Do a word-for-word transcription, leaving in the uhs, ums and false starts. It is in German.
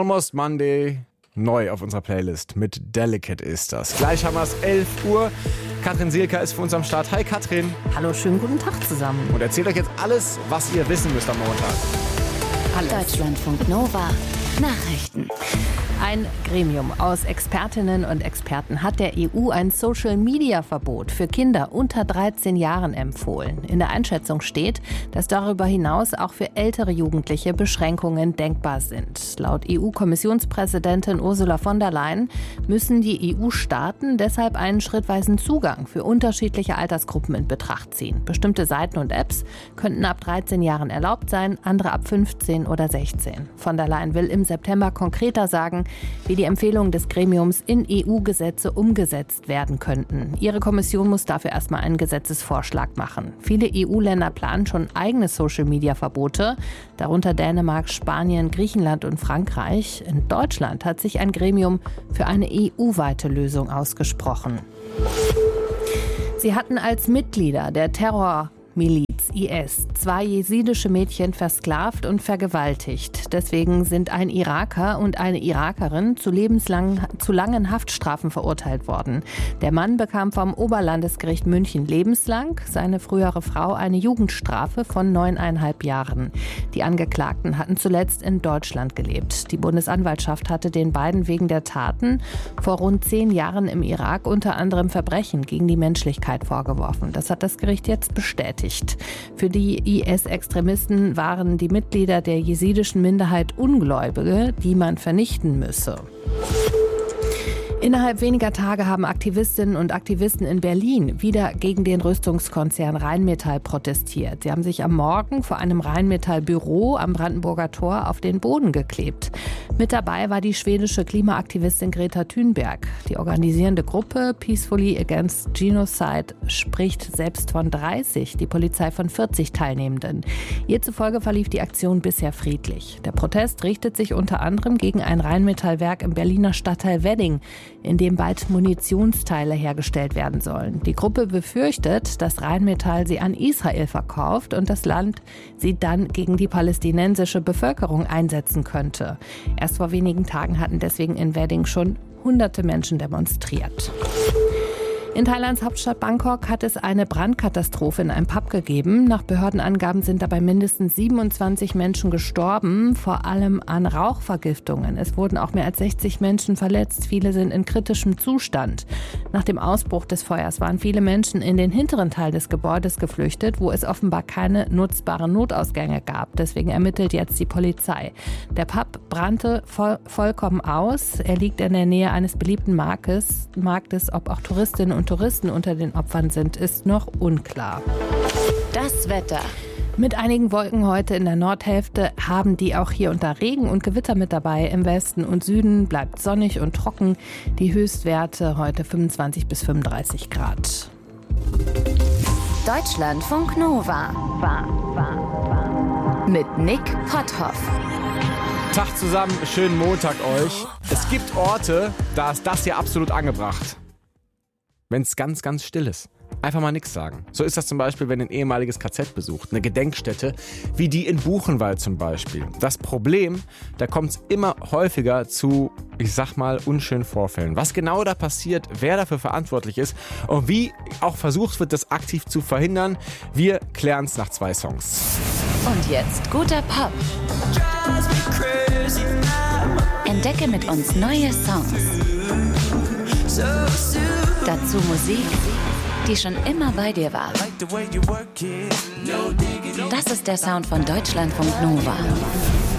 Almost Monday, neu auf unserer Playlist. Mit Delicate ist das. Gleich haben wir es elf Uhr. Katrin Sielka ist für uns am Start. Hi Katrin. Hallo, schönen guten Tag zusammen. Und erzählt euch jetzt alles, was ihr wissen müsst am Montag. Alles. Deutschlandfunk Nova Nachrichten. Ein Gremium aus Expertinnen und Experten hat der E U ein Social-Media-Verbot für Kinder unter dreizehn Jahren empfohlen. In der Einschätzung steht, dass darüber hinaus auch für ältere Jugendliche Beschränkungen denkbar sind. Laut E U-Kommissionspräsidentin Ursula von der Leyen müssen die E U-Staaten deshalb einen schrittweisen Zugang für unterschiedliche Altersgruppen in Betracht ziehen. Bestimmte Seiten und Apps könnten ab dreizehn Jahren erlaubt sein, andere ab fünfzehn oder sechzehn. Von der Leyen will im September konkreter sagen, wie die Empfehlungen des Gremiums in E U-Gesetze umgesetzt werden könnten. Ihre Kommission muss dafür erstmal einen Gesetzesvorschlag machen. Viele E U-Länder planen schon eigene Social-Media-Verbote, darunter Dänemark, Spanien, Griechenland und Frankreich. In Deutschland hat sich ein Gremium für eine E U-weite Lösung ausgesprochen. Sie hatten als Mitglieder der Terrormiliz I S zwei jesidische Mädchen versklavt und vergewaltigt. Deswegen sind ein Iraker und eine Irakerin zu lebenslang, zu langen Haftstrafen verurteilt worden. Der Mann bekam vom Oberlandesgericht München lebenslang, seine frühere Frau eine Jugendstrafe von neuneinhalb Jahren. Die Angeklagten hatten zuletzt in Deutschland gelebt. Die Bundesanwaltschaft hatte den beiden wegen der Taten vor rund zehn Jahren im Irak unter anderem Verbrechen gegen die Menschlichkeit vorgeworfen. Das hat das Gericht jetzt bestätigt. Für die I S-Extremisten waren die Mitglieder der jesidischen Minderheit Ungläubige, die man vernichten müsse. Innerhalb weniger Tage haben Aktivistinnen und Aktivisten in Berlin wieder gegen den Rüstungskonzern Rheinmetall protestiert. Sie haben sich am Morgen vor einem Rheinmetall-Büro am Brandenburger Tor auf den Boden geklebt. Mit dabei war die schwedische Klimaaktivistin Greta Thunberg. Die organisierende Gruppe Peacefully Against Genocide spricht selbst von dreißig, die Polizei von vierzig Teilnehmenden. Ihr zufolge verlief die Aktion bisher friedlich. Der Protest richtet sich unter anderem gegen ein Rheinmetallwerk im Berliner Stadtteil Wedding, in dem bald Munitionsteile hergestellt werden sollen. Die Gruppe befürchtet, dass Rheinmetall sie an Israel verkauft und das Land sie dann gegen die palästinensische Bevölkerung einsetzen könnte. Erst vor wenigen Tagen hatten deswegen in Wedding schon hunderte Menschen demonstriert. In Thailands Hauptstadt Bangkok hat es eine Brandkatastrophe in einem Pub gegeben. Nach Behördenangaben sind dabei mindestens siebenundzwanzig Menschen gestorben, vor allem an Rauchvergiftungen. Es wurden auch mehr als sechzig Menschen verletzt. Viele sind in kritischem Zustand. Nach dem Ausbruch des Feuers waren viele Menschen in den hinteren Teil des Gebäudes geflüchtet, wo es offenbar keine nutzbaren Notausgänge gab. Deswegen ermittelt jetzt die Polizei. Der Pub brannte voll, vollkommen aus. Er liegt in der Nähe eines beliebten Marktes. Marktes, ob auch Touristinnen und Touristen unter den Opfern sind, ist noch unklar. Das Wetter. Mit einigen Wolken heute in der Nordhälfte haben die auch hier unter Regen und Gewitter mit dabei. Im Westen und Süden bleibt sonnig und trocken. Die Höchstwerte heute fünfundzwanzig bis fünfunddreißig Grad. Deutschlandfunk Nova. Mit Nick Potthoff. Tag zusammen, schönen Montag euch. Es gibt Orte, da ist das hier absolut angebracht. Wenn es ganz, ganz still ist. Einfach mal nichts sagen. So ist das zum Beispiel, wenn ihr ein ehemaliges K Z besucht. Eine Gedenkstätte, wie die in Buchenwald zum Beispiel. Das Problem, da kommt es immer häufiger zu, ich sag mal, unschönen Vorfällen. Was genau da passiert, wer dafür verantwortlich ist und wie auch versucht wird, das aktiv zu verhindern, wir klären es nach zwei Songs. Und jetzt guter Pop. Entdecke mit uns neue Songs. Dazu Musik, die schon immer bei dir war. Das ist der Sound von Deutschlandfunk Nova.